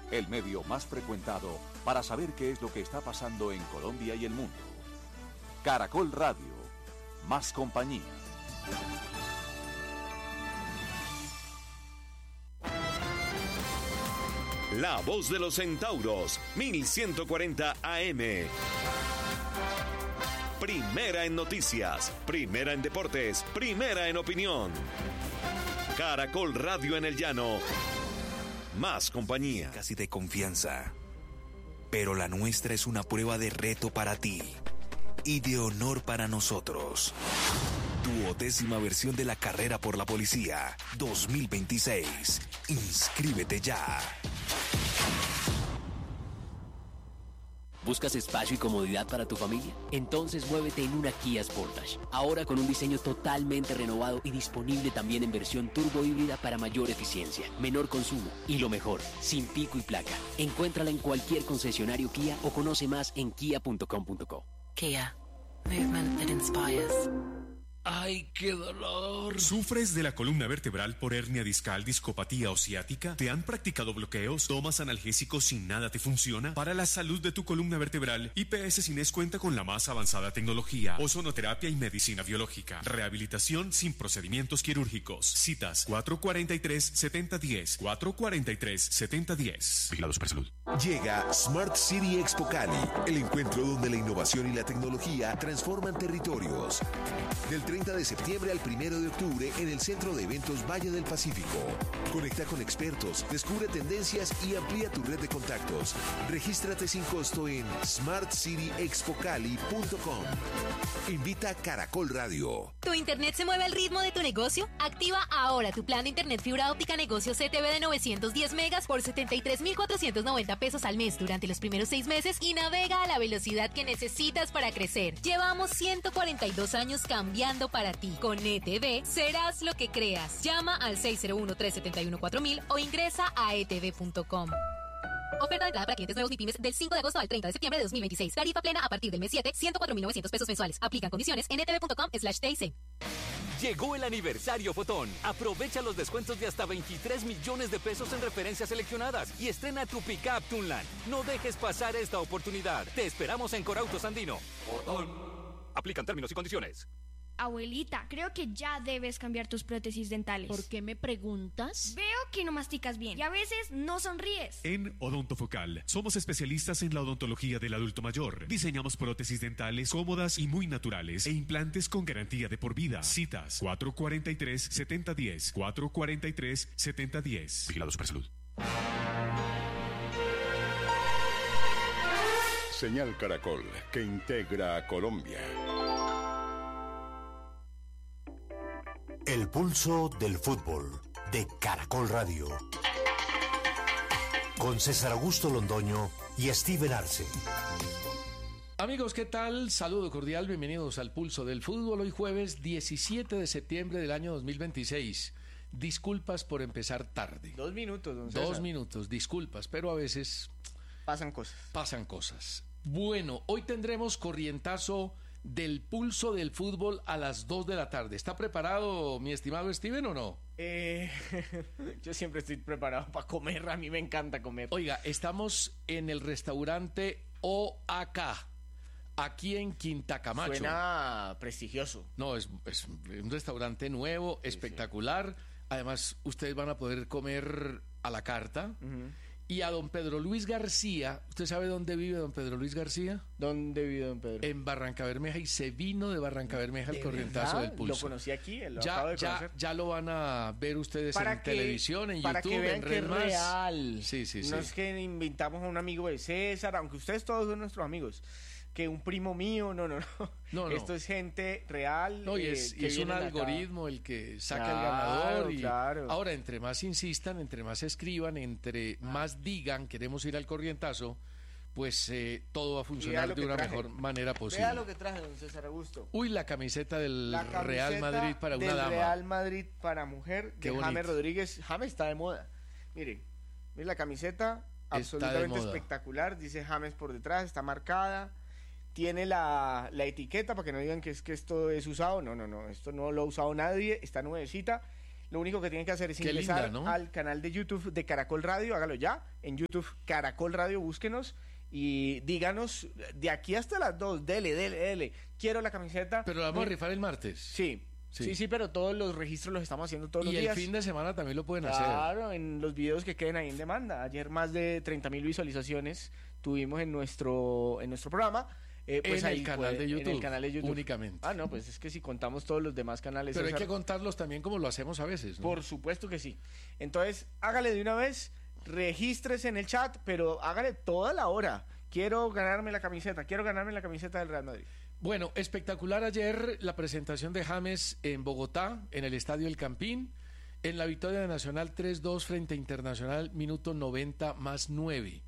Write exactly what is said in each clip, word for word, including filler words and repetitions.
el medio más frecuentado para saber qué es lo que está pasando en Colombia y el mundo. Caracol Radio, más compañía. La voz de los centauros, mil ciento cuarenta A M. Primera en noticias, primera en deportes, primera en opinión. Caracol Radio en el llano. Más compañía. Casi de confianza. Pero la nuestra es una prueba de reto para ti y de honor para nosotros. Duodécima versión de la carrera por la policía dos mil veintiséis. Inscríbete ya. ¿Buscas espacio y comodidad para tu familia? Entonces muévete en una Kia Sportage. Ahora con un diseño totalmente renovado y disponible también en versión turbo híbrida para mayor eficiencia, menor consumo y lo mejor, sin pico y placa. Encuéntrala en cualquier concesionario Kia o conoce más en kia punto com punto co. Kia. Movement that inspires. ¡Ay, qué dolor! ¿Sufres de la columna vertebral por hernia discal, discopatía o ciática? ¿Te han practicado bloqueos? ¿Tomas analgésicos sin nada te funciona? Para la salud de tu columna vertebral, I P S Cines cuenta con la más avanzada tecnología, ozonoterapia y medicina biológica. Rehabilitación sin procedimientos quirúrgicos. Citas cuatro cuatro tres, siete cero uno cero, cuatro cuatro tres, siete cero uno cero. Vigilado Supersalud. Llega Smart City Expo Cali, el encuentro donde la innovación y la tecnología transforman territorios. Del treinta de septiembre al primero de octubre en el Centro de Eventos Valle del Pacífico. Conecta con expertos, descubre tendencias y amplía tu red de contactos. Regístrate sin costo en smart city expo cali punto com. Invita Caracol Radio. ¿Tu internet se mueve al ritmo de tu negocio? Activa ahora tu plan de internet fibra óptica negocio C T V de novecientos diez megas por setenta y tres mil cuatrocientos noventa pesos al mes durante los primeros seis meses y navega a la velocidad que necesitas para crecer. Llevamos ciento cuarenta y dos años cambiando para ti. Con E T V serás lo que creas. Llama al seis cero uno, tres siete uno, cuatro mil o ingresa a e t v punto com. Oferta de entrada para clientes nuevos y pymes del cinco de agosto al treinta de septiembre de dos mil veintiséis. Tarifa plena a partir del mes siete, ciento cuatro mil novecientos pesos mensuales. Aplican condiciones en e t v punto com slash t i c. Llegó el aniversario Fotón. Aprovecha los descuentos de hasta veintitrés millones de pesos en referencias seleccionadas y estrena tu pick-up Tunland. No dejes pasar esta oportunidad. Te esperamos en Corautos Andino. Fotón. Aplican términos y condiciones. Abuelita, creo que ya debes cambiar tus prótesis dentales. ¿Por qué me preguntas? Veo que no masticas bien y a veces no sonríes. En Odontofocal somos especialistas en la odontología del adulto mayor. Diseñamos prótesis dentales cómodas y muy naturales e implantes con garantía de por vida. Citas cuatro cuatro tres, siete cero uno cero, cuatro cuatro tres, siete cero uno cero. Vigilado Supersalud. Señal Caracol, que integra a Colombia. El pulso del fútbol de Caracol Radio. Con César Augusto Londoño y Steven Arce. Amigos, ¿qué tal? Saludo cordial, bienvenidos al Pulso del Fútbol. Hoy jueves diecisiete de septiembre del año dos mil veintiséis. Disculpas por empezar tarde. Dos minutos, don César. Dos minutos, disculpas, pero a veces... Pasan cosas. Pasan cosas. Bueno, hoy tendremos corrientazo del Pulso del Fútbol a las dos de la tarde. ¿Está preparado, mi estimado Steven, o no? Eh, yo siempre estoy preparado para comer, a mí me encanta comer. Oiga, estamos en el restaurante O A K, aquí en Quinta Camacho. Suena prestigioso. No, es, es un restaurante nuevo, sí, espectacular. Sí. Además, ustedes van a poder comer a la carta. Uh-huh. Y a don Pedro Luis García, ¿usted sabe dónde vive don Pedro Luis García? ¿Dónde vive don Pedro? En Barranca Bermeja, y se vino de Barranca Bermeja al corrientazo verdad? del Pulso. Lo conocí aquí, lo ya, acabo de ya, conocer. Ya lo van a ver ustedes para en que, televisión, en para YouTube, que vean en que Red es Más. real. Sí, sí, sí. No es que invitamos a un amigo de César, aunque ustedes todos son nuestros amigos. Que un primo mío, no, no, no. no, no. Esto es gente real. No, y es, eh, y es un algoritmo acá. El que saca claro, el ganador. Y claro. Ahora, entre más insistan, entre más escriban, entre más digan, queremos ir al corrientazo, pues eh, todo va a funcionar de una traje. mejor manera posible. Vea lo que traje, don César Augusto. Uy, la camiseta del la camiseta Real Madrid para del una dama. Real Madrid para mujer, Qué de bonito. James Rodríguez. James está de moda. Miren, miren la camiseta, absolutamente espectacular. Dice James por detrás, está marcada. Tiene la, la etiqueta para que no digan que es que esto es usado. No, no, no, esto no lo ha usado nadie, está nuevecita. Lo único que tienen que hacer es Qué ingresar linda, ¿no? al canal de YouTube de Caracol Radio, hágalo ya, en YouTube Caracol Radio, búsquenos y díganos de aquí hasta las dos, dele, dele, dele, quiero la camiseta. Pero la vamos a rifar el martes. Sí. Sí. sí, sí, pero todos los registros los estamos haciendo todos y los días. Y el fin de semana también lo pueden claro, hacer. Claro, en los videos que queden ahí en demanda. Ayer más de treinta mil visualizaciones tuvimos en nuestro en nuestro programa. Eh, pues en, ahí el canal puede, de YouTube, en el canal de YouTube. Únicamente. Ah, no, pues es que si contamos todos los demás canales... Pero hay César, que contarlos también como lo hacemos a veces, ¿no? Por supuesto que sí. Entonces, hágale de una vez, regístrese en el chat, pero hágale toda la hora. Quiero ganarme la camiseta, quiero ganarme la camiseta del Real Madrid. Bueno, espectacular ayer la presentación de James en Bogotá, en el Estadio El Campín, en la victoria de Nacional tres dos frente a Internacional, minuto noventa más nueve.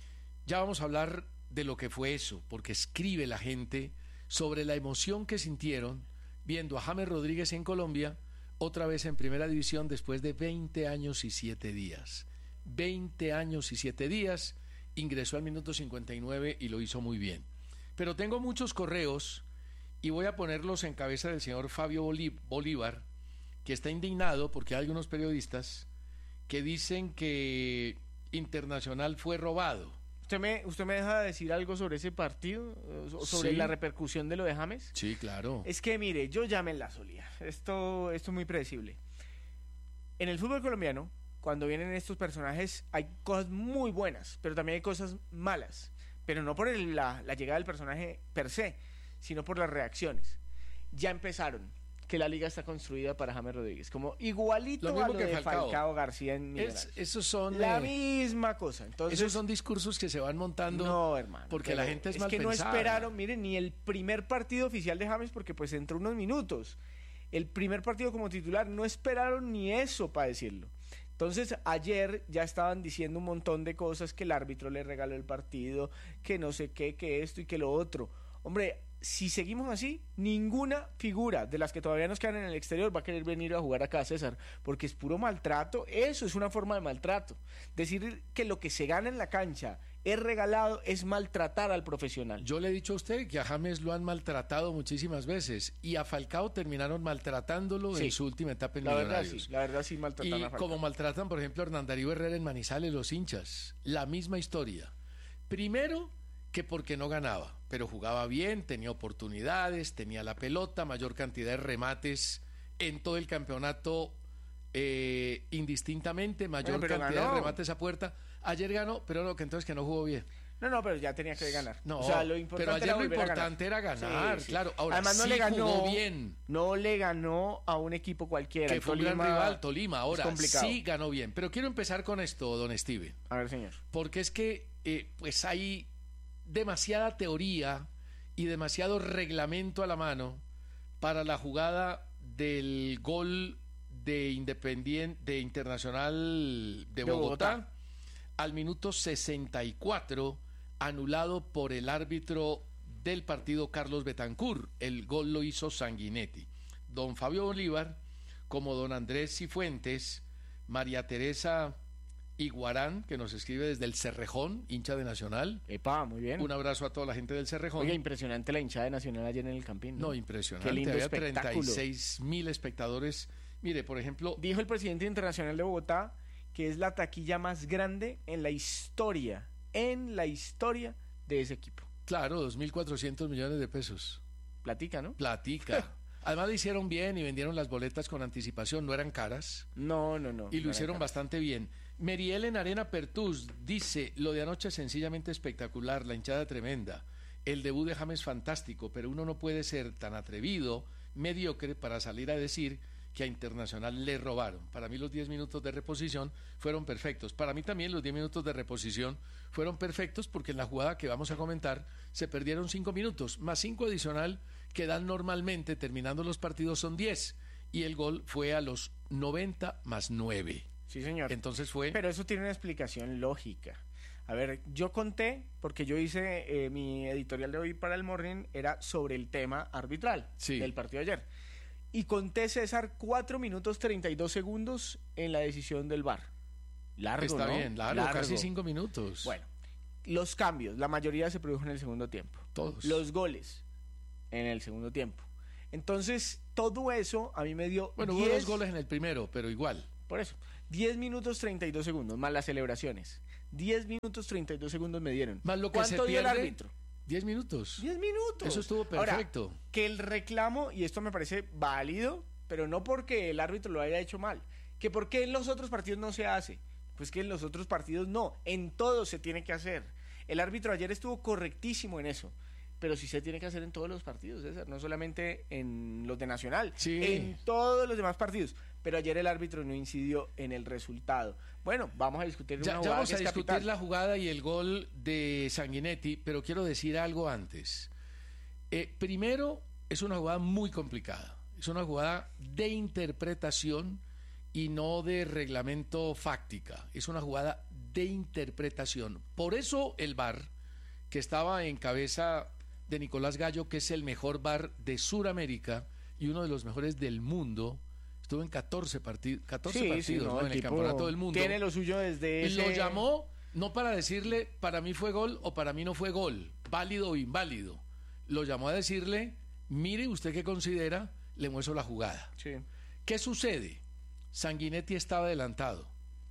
Ya vamos a hablar de lo que fue eso, porque escribe la gente sobre la emoción que sintieron viendo a James Rodríguez en Colombia, otra vez en Primera División después de veinte años y siete días. veinte años y siete días, ingresó al minuto cincuenta y nueve y lo hizo muy bien. Pero tengo muchos correos y voy a ponerlos en cabeza del señor Fabio Bolívar, que está indignado porque hay algunos periodistas que dicen que Internacional fue robado. ¿Usted me, usted me deja decir algo sobre ese partido? ¿Sobre sí. la repercusión de lo de James? Sí, claro. Es que, mire, yo ya me la solía. Esto, esto es muy predecible. En el fútbol colombiano, cuando vienen estos personajes, hay cosas muy buenas, pero también hay cosas malas. Pero no por el, la, la llegada del personaje per se, sino por las reacciones. Ya empezaron que la liga está construida para James Rodríguez, como igualito lo a lo que de Falcao, Falcao García en Millonarios. Esos son la eh, misma cosa. Entonces, esos son discursos que se van montando. No, hermano. Porque la gente es, es mal que pensada. No esperaron, miren, ni el primer partido oficial de James, porque pues entró unos minutos. El primer partido como titular, no esperaron ni eso para decirlo. Entonces, ayer ya estaban diciendo un montón de cosas, que el árbitro le regaló el partido, que no sé qué, que esto y que lo otro. Hombre, si seguimos así, ninguna figura de las que todavía nos quedan en el exterior va a querer venir a jugar acá, César, porque es puro maltrato. Eso es una forma de maltrato. Decir que lo que se gana en la cancha es regalado es maltratar al profesional. Yo le he dicho a usted que a James lo han maltratado muchísimas veces y a Falcao terminaron maltratándolo sí. en su última etapa en la Millonarios. Verdad, sí, la verdad sí maltratan y a Falcao. Como maltratan, por ejemplo, a Hernán Darío Herrera en Manizales, los hinchas. La misma historia. Primero, que porque no ganaba, pero jugaba bien, tenía oportunidades, tenía la pelota, mayor cantidad de remates en todo el campeonato eh, indistintamente, mayor bueno, cantidad ganó. de remates a puerta. Ayer ganó, pero no, que entonces que no jugó bien. No, no, pero ya tenía que ganar. No, o sea, lo importante pero ayer era lo importante ganar. era ganar, sí, sí. claro. Ahora Además, no sí le ganó, jugó bien. No le ganó a un equipo cualquiera. Que fue un gran rival, Tolima. Ahora complicado. Sí ganó bien. Pero quiero empezar con esto, don Steven. A ver, señor. Porque es que, eh, pues hay demasiada teoría y demasiado reglamento a la mano para la jugada del gol de Independiente, de Internacional de, de Bogotá, Bogotá al minuto sesenta y cuatro, anulado por el árbitro del partido Carlos Betancur. El gol lo hizo Sanguinetti. Don Fabio Bolívar, como don Andrés Cifuentes, María Teresa Iguarán, que nos escribe desde el Cerrejón, hincha de Nacional. Epa, muy bien. Un abrazo a toda la gente del Cerrejón. Oye, impresionante la hinchada de Nacional ayer en el Campín. No, no impresionante. Qué lindo Había espectáculo. treinta y seis mil espectadores. Mire, por ejemplo... Dijo el presidente internacional de Bogotá que es la taquilla más grande en la historia, en la historia de ese equipo. Claro, dos mil cuatrocientos millones de pesos. Platica, ¿no? Platica. Además lo hicieron bien y vendieron las boletas con anticipación, no eran caras. No, no, no. Y lo no hicieron bastante bien. Meriel en Arena Pertús dice, lo de anoche es sencillamente espectacular, la hinchada tremenda. El debut de James fantástico, pero uno no puede ser tan atrevido, mediocre, para salir a decir que a Internacional le robaron. Para mí los diez minutos de reposición fueron perfectos. Para mí también los diez minutos de reposición fueron perfectos porque en la jugada que vamos a comentar se perdieron cinco minutos, más cinco adicional que dan normalmente terminando los partidos son diez. Y el gol fue a los noventa más nueve. Sí, señor. Entonces fue... Pero eso tiene una explicación lógica. A ver, yo conté, porque yo hice eh, mi editorial de hoy para el Morning, era sobre el tema arbitral sí. del partido de ayer. Y conté, César, cuatro minutos treinta y dos segundos en la decisión del V A R. Largo, Está ¿no? bien, largo, largo, casi cinco minutos. Bueno, los cambios, la mayoría se produjo en el segundo tiempo. Todos. Los goles, en el segundo tiempo. Entonces, todo eso a mí me dio Bueno, diez, hubo dos goles en el primero, pero igual. Por eso, diez minutos treinta y dos segundos, más las celebraciones. diez minutos treinta y dos segundos me dieron. Más lo que ¿Cuánto se dio el pierde, árbitro? diez minutos. diez minutos. Eso estuvo perfecto. Ahora, que el reclamo, y esto me parece válido, pero no porque el árbitro lo haya hecho mal, que por qué en los otros partidos no se hace. Pues que en los otros partidos no, en todos se tiene que hacer. El árbitro ayer estuvo correctísimo en eso, pero sí se tiene que hacer en todos los partidos, César, no solamente en los de Nacional, sí. en todos los demás partidos. Pero ayer el árbitro no incidió en el resultado. Bueno, vamos a discutir ya, una ya jugada vamos que a es discutir capital. la jugada y el gol de Sanguinetti, pero quiero decir algo antes. Eh, primero, es una jugada muy complicada. Es una jugada de interpretación y no de reglamento fáctica. Es una jugada de interpretación. Por eso el V A R, que estaba en cabeza de Nicolás Gallo, que es el mejor V A R de Sudamérica y uno de los mejores del mundo, estuvo en catorce, partid- catorce Sí, sí, partidos no, ¿no? el en el tipo campeonato del mundo. tiene lo suyo desde Y lo ese- llamó no para decirle para mí fue gol o para mí no fue gol, válido o inválido. Lo llamó a decirle, mire usted qué considera, le muestro la jugada. Sí. ¿Qué sucede? Sanguinetti estaba adelantado.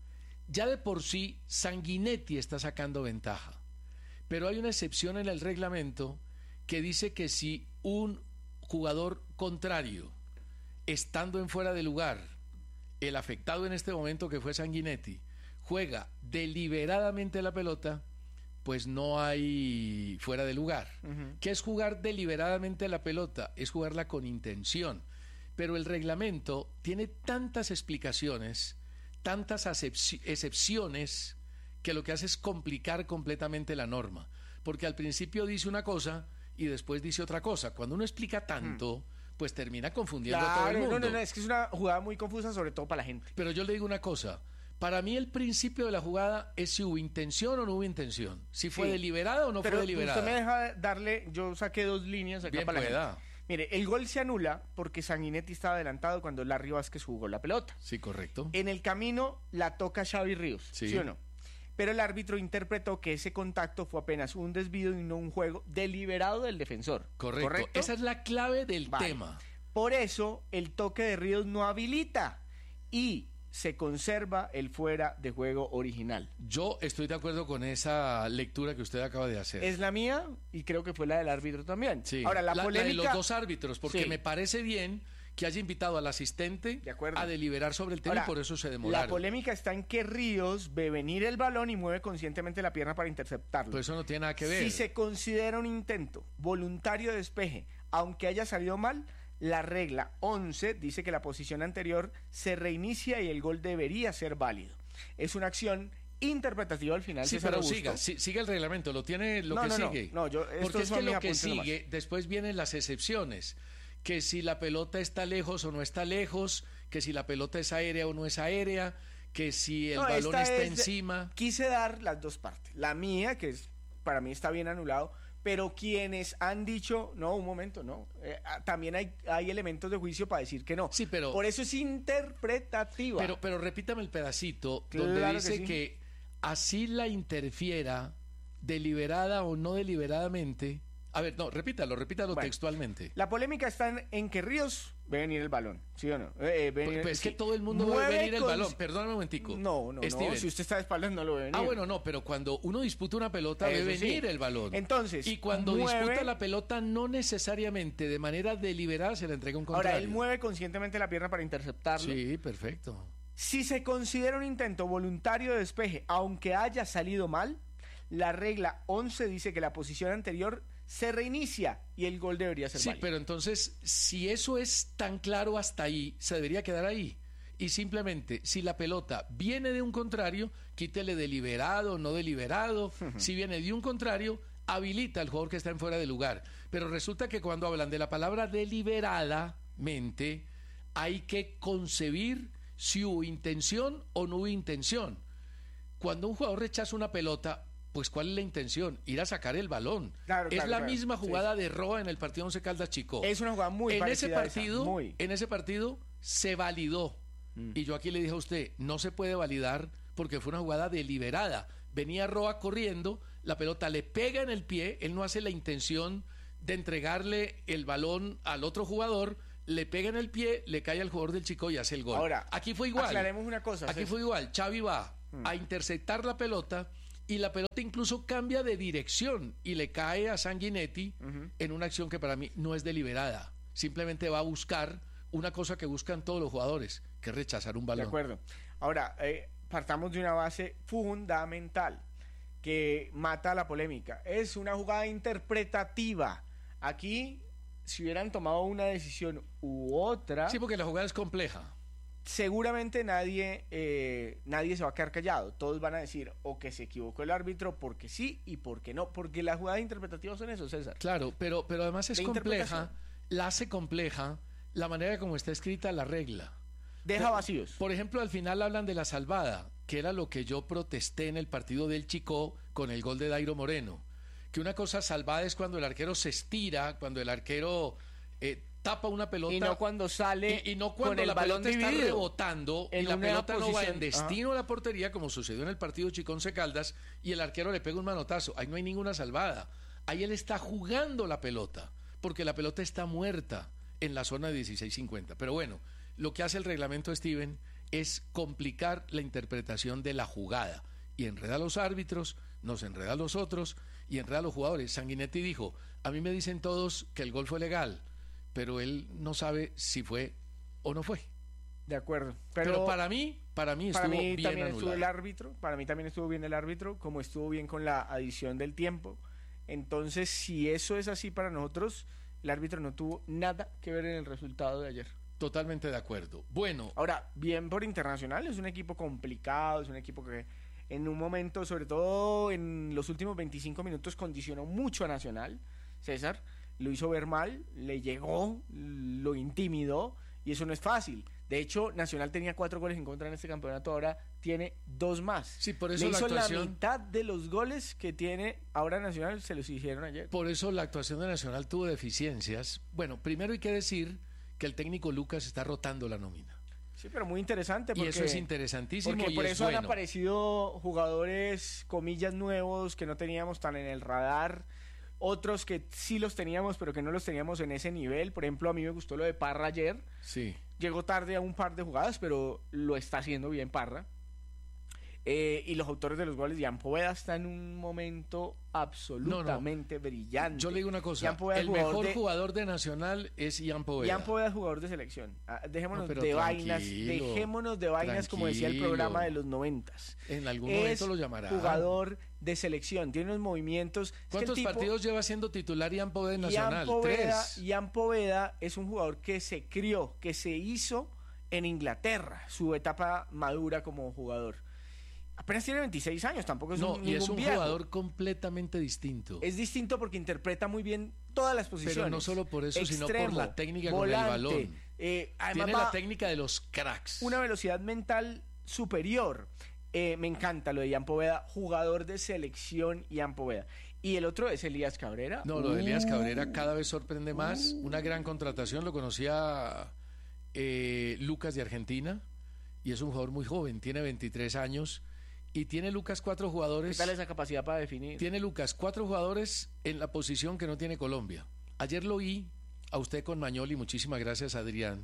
Ya de por sí, Sanguinetti está sacando ventaja. Pero hay una excepción en el reglamento que dice que si un jugador contrario, estando en fuera de lugar, el afectado en este momento que fue Sanguinetti, juega deliberadamente la pelota, pues no hay fuera de lugar. Ujú. ¿Qué es jugar deliberadamente la pelota? Es jugarla con intención. Pero el reglamento tiene tantas explicaciones, tantas acepci- excepciones, que lo que hace es complicar completamente la norma. Porque al principio dice una cosa y después dice otra cosa. Cuando uno explica tanto, pues termina confundiendo a todo el Claro, mundo. no, no, no, es que es una jugada muy confusa, sobre todo para la gente. Pero yo le digo una cosa. Para mí el principio de la jugada es si hubo intención o no hubo intención. Si fue Sí. deliberada o no Pero fue deliberada. usted me deja darle, yo saqué dos líneas acá Bien para la pueda. gente. Mire, el gol se anula porque Sanguinetti estaba adelantado cuando Larry Vázquez jugó la pelota. Sí, correcto. En el camino la toca Xavi Ríos, Sí. ¿sí o no? Pero el árbitro interpretó que ese contacto fue apenas un desvío y no un juego deliberado del defensor. Correcto. Esa es la clave del Vale. tema. Por eso el toque de Ríos no habilita y se conserva el fuera de juego original. Yo estoy de acuerdo con esa lectura que usted acaba de hacer. Es la mía y creo que fue la del árbitro también. Sí. Ahora, la, la, la polémica... de los dos árbitros, porque Sí. me parece bien que haya invitado al asistente De acuerdo. a deliberar sobre el tema Ahora, y por eso se demoraron. La polémica está en que Ríos ve venir el balón y mueve conscientemente la pierna para interceptarlo. Pues eso no tiene nada que ver. Si se considera un intento voluntario de despeje, aunque haya salido mal, la regla once dice que la posición anterior se reinicia y el gol debería ser válido. Es una acción interpretativa al final. Sí, César pero Augusto. siga, sí, sigue el reglamento, lo tiene lo No, que no, no, sigue. no, yo- estos Porque es son que mis lo que apuntes nomás. sigue, después vienen las excepciones. Que si la pelota está lejos o no está lejos, que si la pelota es aérea o no es aérea, que si el No, balón esta está es de- encima. Quise dar las dos partes. La mía, que es, para mí está bien anulado, pero quienes han dicho, no, un momento, no. Eh, ah, también hay, hay elementos de juicio para decir que no. Sí, pero- Por eso es interpretativa. Pero, pero repítame el pedacito Claro donde que dice sí. que así la interfiera, deliberada o no deliberadamente. A ver, no, repítalo, repítalo Bueno, textualmente. La polémica está en, en que Ríos ve venir el balón, ¿sí o no? Eh, eh, ve Pues, venir- pues es que sí. todo el mundo ve Mueve venir el con- balón. Perdóname un momentico. No, no, Steven. no. Si usted está de espaldas, no lo ve venir. Ah, bueno, no, pero cuando uno disputa una pelota, ve Eso sí. venir el balón. Entonces, y cuando mueve- disputa la pelota, no necesariamente de manera deliberada se le entrega un contrario. Ahora, él mueve conscientemente la pierna para interceptarlo. Sí, perfecto. Si se considera un intento voluntario de despeje, aunque haya salido mal, la regla once dice que la posición anterior se reinicia y el gol debería ser Sí, válido. pero entonces, si eso es tan claro hasta ahí, se debería quedar ahí. Y simplemente, si la pelota viene de un contrario, quítele deliberado, no deliberado. Si viene de un contrario, habilita al jugador que está en fuera de lugar. Pero resulta que cuando hablan de la palabra deliberadamente, hay que concebir si hubo intención o no hubo intención. Cuando un jugador rechaza una pelota, pues ¿cuál es la intención? Ir a sacar el balón. Claro, es claro, la claro. misma Sí, jugada de Roa en el partido Once Caldas Chico. Es una jugada muy en ese parecida a esa, partido, muy. en ese partido se validó. Mm. Y yo aquí le dije a usted, no se puede validar porque fue una jugada deliberada. Venía Roa corriendo, la pelota le pega en el pie, él no hace la intención de entregarle el balón al otro jugador, le pega en el pie, le cae al jugador del Chico y hace el gol. Ahora, aquí fue igual. Aclaremos una cosa. Aquí César. fue igual. Xavi va hmm. a interceptar la pelota y la pelota incluso cambia de dirección y le cae a Sanguinetti uh-huh. en una acción que para mí no es deliberada. Simplemente va a buscar una cosa que buscan todos los jugadores, que es rechazar un balón. De acuerdo. Ahora, eh, partamos de una base fundamental que mata la polémica. Es una jugada interpretativa. Aquí, si hubieran tomado una decisión u otra... Sí, porque la jugada es compleja. Seguramente nadie, eh, nadie se va a quedar callado. Todos van a decir o que se equivocó el árbitro porque sí y porque no. Porque las jugadas interpretativas son eso, César. Claro, pero, pero además es compleja. La hace compleja la manera como está escrita la regla. Deja vacíos. Por ejemplo, al final hablan de la salvada, que era lo que yo protesté en el partido del Chico con el gol de Dairo Moreno. Que una cosa salvada es cuando el arquero se estira, cuando el arquero eh, tapa una pelota. Y no cuando sale y, y no cuando con el la balón pelota dividido, está rebotando y la pelota posición, no va en destino ajá. a la portería, como sucedió en el partido Chicón-C Caldas, y el arquero le pega un manotazo. Ahí no hay ninguna salvada. Ahí él está jugando la pelota, porque la pelota está muerta en la zona de dieciséis cincuenta. Pero bueno, lo que hace el reglamento, Steven, es complicar la interpretación de la jugada y enreda a los árbitros, nos enreda a los otros y enreda a los jugadores. Sanguinetti dijo, a mí me dicen todos que el gol fue legal, pero él no sabe si fue o no fue. De acuerdo. Pero, pero para mí, para mí estuvo para mí bien también anulado. Estuvo el árbitro, para mí también estuvo bien el árbitro, como estuvo bien con la adición del tiempo. Entonces, si eso es así para nosotros, el árbitro no tuvo nada que ver en el resultado de ayer. Totalmente de acuerdo. Bueno. Ahora, bien por Internacional, es un equipo complicado, es un equipo que en un momento, sobre todo en los últimos veinticinco minutos, condicionó mucho a Nacional. César lo hizo ver mal, le llegó, lo intimidó, y eso no es fácil. De hecho, Nacional tenía cuatro goles en contra en este campeonato, ahora tiene dos más. Sí, por eso le la hizo actuación... la mitad de los goles que tiene ahora Nacional, se los hicieron ayer. Por eso la actuación de Nacional tuvo deficiencias. Bueno, primero hay que decir que el técnico Lucas está rotando la nómina. Sí, pero muy interesante. Porque, y eso es interesantísimo. Porque y por es eso bueno. han aparecido jugadores, comillas, nuevos que no teníamos tan en el radar. Otros que sí los teníamos, pero que no los teníamos en ese nivel. Por ejemplo, a mí me gustó lo de Parra ayer. Sí. Llegó tarde a un par de jugadas, pero lo está haciendo bien Parra. Eh, y los autores de los goles, Jan Poveda está en un momento absolutamente no, no. brillante. Yo le digo una cosa, Poveda, el jugador mejor de, jugador de Nacional es Jan Poveda. Jan Poveda es jugador de selección. Ah, dejémonos no, de vainas, dejémonos de vainas tranquilo. Como decía el programa de los noventas. En algún es momento lo llamará. Jugador de selección, tiene unos movimientos. ¿Cuántos es que el tipo, partidos lleva siendo titular Jan Poveda en Nacional? Jan Poveda, Tres. Jan Poveda es un jugador que se crió, que se hizo en Inglaterra, su etapa madura como jugador. Apenas tiene veintiséis años, tampoco es no, un y es un viejo. jugador completamente distinto. Es distinto porque interpreta muy bien todas las posiciones. Pero no solo por eso, Extremo, sino por la técnica volante, con el balón. Eh, Tiene la técnica de los cracks. Una velocidad mental superior. Eh, me encanta lo de Jan Poveda, jugador de selección Jan Poveda. Y el otro es Elías Cabrera. No, lo de Elías Cabrera cada vez sorprende más. Uh. Una gran contratación, lo conocía eh, Lucas de Argentina. Y es un jugador muy joven, tiene veintitrés años. Y tiene Lucas cuatro jugadores. ¿Qué tal esa capacidad para definir? Tiene Lucas cuatro jugadores en la posición que no tiene Colombia. Ayer lo oí a usted con Mañoli, muchísimas gracias, Adrián.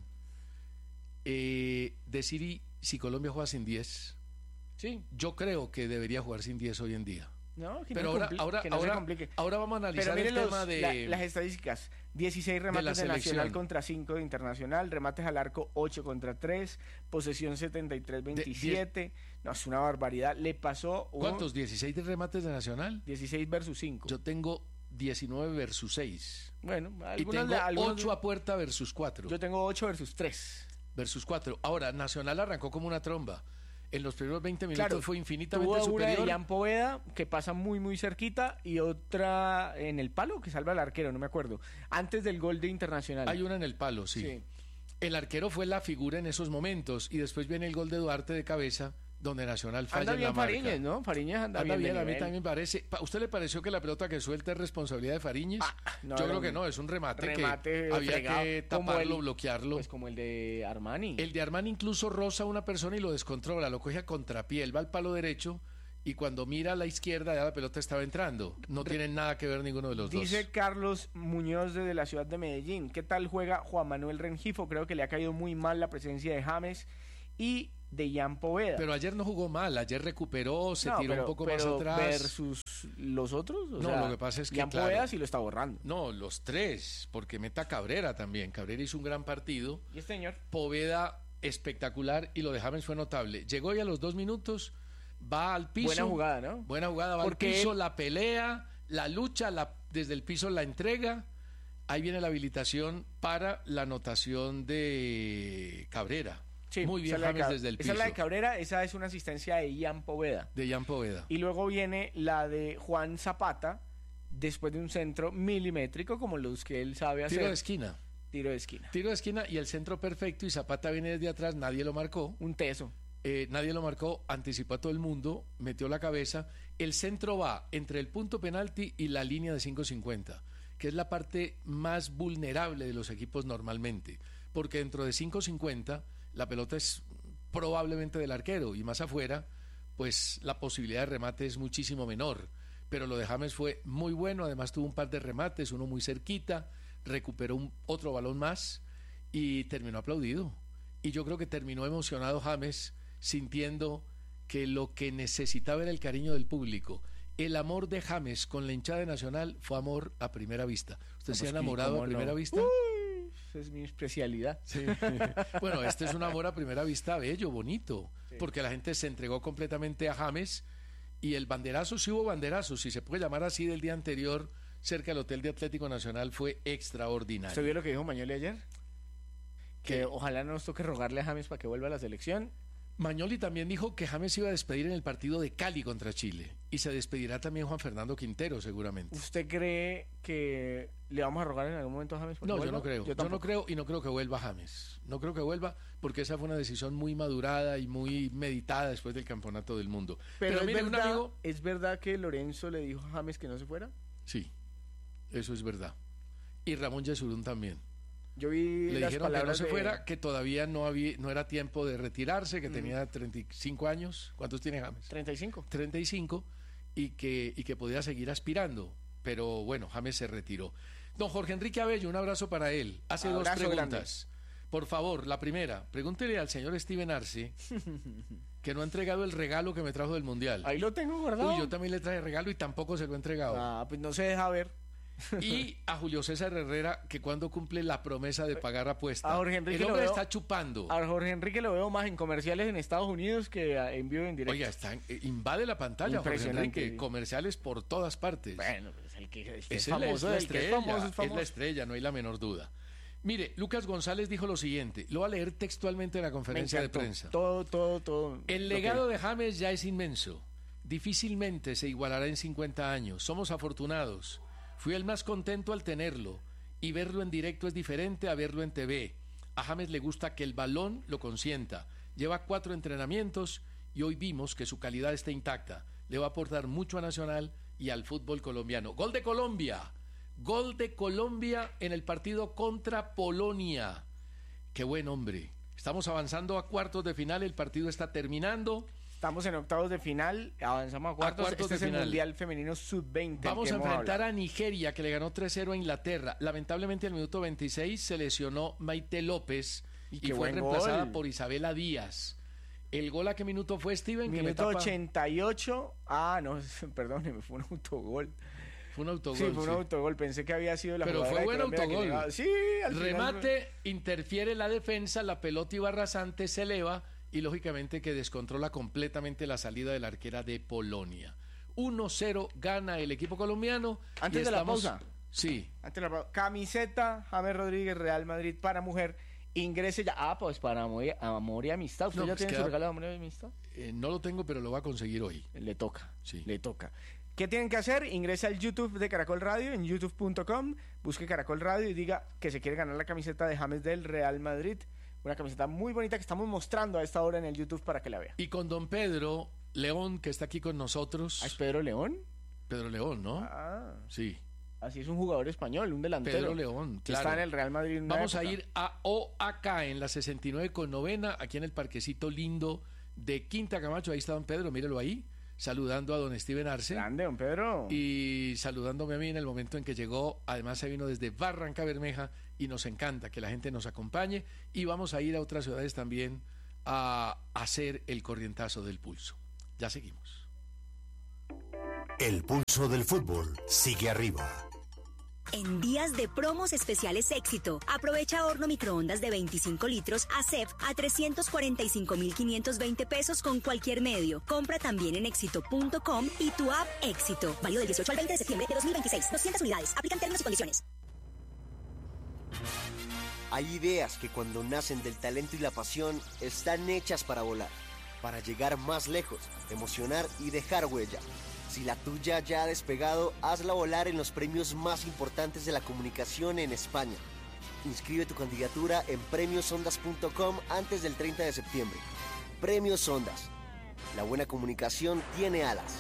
Eh, decir si Colombia juega sin diez. Sí. Yo creo que debería jugar sin diez hoy en día. No, que pero no ahora, ahora, que no ahora, ahora vamos a analizar el los, tema de la, las estadísticas. dieciséis remates de, de Nacional contra cinco de Internacional, remates al arco ocho contra tres, posesión setenta y tres veintisiete. No, es una barbaridad. Le pasó un... ¿Cuántos? ¿dieciséis de remates de Nacional? dieciséis versus cinco. Yo tengo diecinueve versus seis. Bueno, y tengo ocho a puerta versus cuatro. Yo tengo ocho versus tres. Versus cuatro. Ahora, Nacional arrancó como una tromba. En los primeros veinte minutos claro, fue infinitamente tuvo superior. Una de Jan Poveda que pasa muy muy cerquita y otra en el palo que salva al arquero, no me acuerdo. Antes del gol de Internacional. Hay una en el palo, sí. sí. El arquero fue la figura en esos momentos y después viene el gol de Duarte de cabeza donde Nacional falla anda en bien la marca. Fariñez, ¿no? Fariñez anda, anda bien, bien a mí también me parece. ¿A usted le pareció que la pelota que suelta es responsabilidad de Fariñez? Ah, no, Yo creo que no, es un remate, remate que había fregado, que taparlo, el, bloquearlo. Pues como el de Armani. El de Armani incluso roza a una persona y lo descontrola, lo coge a contrapié, él va al palo derecho y cuando mira a la izquierda ya la pelota estaba entrando. No tienen nada que ver ninguno de los Dice dos. Dice Carlos Muñoz desde la ciudad de Medellín. ¿Qué tal juega Juan Manuel Rengifo? Creo que le ha caído muy mal la presencia de James y de Ian Poveda. Pero ayer no jugó mal, ayer recuperó, se no, tiró pero, un poco pero más atrás. Versus los otros, o no, sea, lo que pasa es que Ian claro, Poveda sí lo está borrando. No, los tres, porque meta Cabrera también. Cabrera hizo un gran partido. ¿Y este señor? Poveda espectacular y lo de James fue notable. Llegó ya a los dos minutos, va al piso. Buena jugada, ¿no? Buena jugada, va porque al piso, él... la pelea, la lucha, la, desde el piso la entrega. Ahí viene la habilitación para la anotación de Cabrera. Sí, muy bien James desde el piso. Esa es la de Cabrera, esa es una asistencia de Ian Poveda. De Ian Poveda. Y luego viene la de Juan Zapata, después de un centro milimétrico, como los que él sabe hacer. Tiro de esquina. Tiro de esquina. Tiro de esquina y el centro perfecto y Zapata viene desde atrás, nadie lo marcó. Un teso. Eh, nadie lo marcó, anticipó a todo el mundo, metió la cabeza. El centro va entre el punto penalti y la línea de cinco cincuenta, que es la parte más vulnerable de los equipos normalmente, porque dentro de cinco cincuenta la pelota es probablemente del arquero y más afuera, pues la posibilidad de remate es muchísimo menor. Pero lo de James fue muy bueno, además tuvo un par de remates, uno muy cerquita, recuperó un, otro balón más y terminó aplaudido. Y yo creo que terminó emocionado James, sintiendo que lo que necesitaba era el cariño del público. El amor de James con la hinchada de Nacional fue amor a primera vista. ¿Usted no, se ha pues, enamorado a primera no? vista? Uy, esa es mi especialidad. Sí. Bueno, este es un amor a primera vista bello, bonito, sí. Porque la gente se entregó completamente a James y el banderazo, sí hubo banderazo, si se puede llamar así, del día anterior cerca del Hotel de Atlético Nacional fue extraordinario. ¿Usted vio lo que dijo Mañoli ayer? Que ¿Qué? ojalá no nos toque rogarle a James para que vuelva a la selección. Mañoli también dijo que James iba a despedir en el partido de Cali contra Chile y se despedirá también Juan Fernando Quintero seguramente. ¿Usted cree que le vamos a rogar en algún momento a James? No, vuelva? yo no creo. Yo, yo no creo y no creo que vuelva James. No creo que vuelva porque esa fue una decisión muy madurada y muy meditada después del Campeonato del Mundo. Pero, Pero mire, es, un verdad, amigo... ¿es verdad que Lorenzo le dijo a James que no se fuera? Sí, eso es verdad. Y Ramón Yesurún también. Yo vi Le las dijeron que no se de... fuera, que todavía no había, no era tiempo de retirarse, que mm. tenía treinta y cinco años. ¿Cuántos tiene James? treinta y cinco. treinta y cinco y que, y que podía seguir aspirando. Pero bueno, James se retiró. Don Jorge Enrique Abello, un abrazo para él. Hace abrazo dos preguntas. Grande. Por favor, la primera, pregúntele al señor Steven Arce que no ha entregado el regalo que me trajo del Mundial. Ahí lo tengo guardado. Uy, yo también le traje regalo y tampoco se lo he entregado. Ah, pues no se deja ver. Y a Julio César Herrera, que cuando cumple la promesa de pagar apuesta. A Jorge Enrique el hombre lo veo, está chupando. A Jorge Enrique lo veo más en comerciales en Estados Unidos que en vivo en directo. Oiga, está, eh, invade la pantalla Jorge Enrique, comerciales por todas partes. Bueno, pues el que es, es famoso, la el que es famoso, es famoso. Es la estrella, no hay la menor duda. Mire, Lucas González dijo lo siguiente, lo voy a leer textualmente en la conferencia de prensa. Todo, todo, todo. El legado de James ya es inmenso. Difícilmente se igualará en cincuenta años. Somos afortunados. Fui el más contento al tenerlo, y verlo en directo es diferente a verlo en T V. A James le gusta que el balón lo consienta. Lleva cuatro entrenamientos y hoy vimos que su calidad está intacta. Le va a aportar mucho a Nacional y al fútbol colombiano. Gol de Colombia. Gol de Colombia en el partido contra Polonia. Qué buen hombre. Estamos avanzando a cuartos de final, el partido está terminando. Estamos en octavos de final, avanzamos a cuartos, a cuartos este de es final. El Mundial Femenino sub veinte. Vamos a enfrentar a Nigeria, que le ganó tres cero a Inglaterra. Lamentablemente al minuto veintiséis se lesionó Maite López y, y fue reemplazada gol. por Isabela Díaz. ¿El gol a qué minuto fue, Steven? Minuto ochenta y ocho. Ah, no, perdóneme, fue un autogol. Fue un autogol. Sí, fue un sí. autogol. Pensé que había sido la Pero fue buen autogol. Le... Sí, al remate, final... interfiere la defensa, la pelota iba rasante, se eleva y lógicamente que descontrola completamente la salida de la arquera de Polonia. uno cero gana el equipo colombiano. Antes de estamos... la pausa. Sí. Antes de la pausa. Camiseta, James Rodríguez, Real Madrid para mujer. Ingrese ya. Ah, pues para amor y, amor y amistad. ¿Usted no, ya pues tiene queda... su regalo de amor y amistad? Eh, no lo tengo, pero lo va a conseguir hoy. Le toca. Sí. Le toca. ¿Qué tienen que hacer? Ingresa al YouTube de Caracol Radio, en youtube punto com, busque Caracol Radio y diga que se quiere ganar la camiseta de James del Real Madrid. Una camiseta muy bonita que estamos mostrando a esta hora en el YouTube para que la vea. Y con don Pedro León, que está aquí con nosotros. ¿Es Pedro León? Pedro León, ¿no? Ah. Sí. Así es un jugador español, un delantero. Pedro León, claro. Está en el Real Madrid. Vamos a ir a O A K en la sesenta y nueve con novena, aquí en el parquecito lindo de Quinta Camacho. Ahí está don Pedro, mírelo ahí. saludando a don Steven Arce. Grande, don Pedro. Y saludándome a mí en el momento en que llegó. Además se vino desde Barranca Bermeja y nos encanta que la gente nos acompañe. Y vamos a ir a otras ciudades también a hacer el corrientazo del pulso. Ya seguimos. El pulso del fútbol sigue arriba. En días de promos especiales Éxito, aprovecha horno microondas de veinticinco litros A C E F a trescientos cuarenta y cinco mil quinientos veinte pesos con cualquier medio. Compra también en éxito punto com y tu app Éxito. Válido del dieciocho al veinte de septiembre de dos mil veintiséis. doscientas unidades. Aplican términos y condiciones. Hay ideas que cuando nacen del talento y la pasión están hechas para volar, para llegar más lejos, emocionar y dejar huella. Si la tuya ya ha despegado, hazla volar en los premios más importantes de la comunicación en España. Inscribe tu candidatura en premios ondas punto com antes del treinta de septiembre. Premios Ondas. La buena comunicación tiene alas.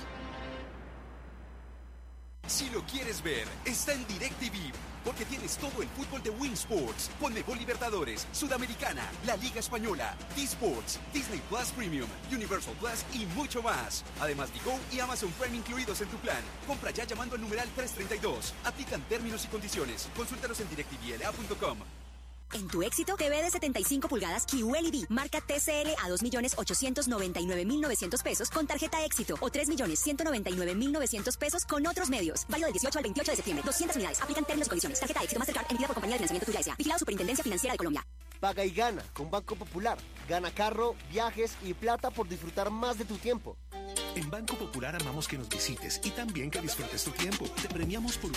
Si lo quieres ver, está en DirecTV, porque tienes todo el fútbol de Win Sports, Conmebol Libertadores, Sudamericana, la Liga Española, T-Sports, Disney Plus Premium, Universal Plus y mucho más. Además, Digo y Amazon Prime incluidos en tu plan. Compra ya llamando al numeral trescientos treinta y dos. Aplican términos y condiciones. Consúltalos en direct t v l a punto com. En tu Éxito, T V de setenta y cinco pulgadas Q L E D, marca T C L a dos millones ochocientos noventa y nueve mil novecientos pesos con tarjeta Éxito o tres millones ciento noventa y nueve mil novecientos pesos con otros medios. Válido del dieciocho al veintiocho de septiembre. doscientas unidades. Aplican términos y condiciones. Tarjeta Éxito Mastercard emitida por Compañía de Financiamiento Tuya S A. Vigilado Superintendencia Financiera de Colombia. Paga y gana con Banco Popular. Gana carro, viajes y plata por disfrutar más de tu tiempo. En Banco Popular amamos que nos visites y también que disfrutes tu tiempo. Te premiamos por